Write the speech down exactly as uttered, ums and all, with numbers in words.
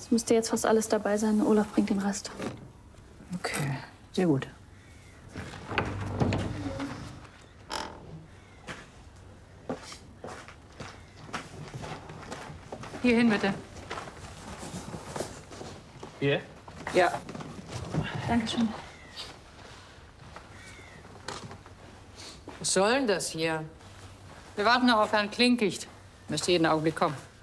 Es müsste jetzt fast alles dabei sein. Olaf bringt den Rest. Okay, sehr gut. Hierhin, bitte. Hier? Ja. Dankeschön. Was soll denn das hier? Wir warten noch auf Herrn Klinkicht. Müsste jeden Augenblick kommen.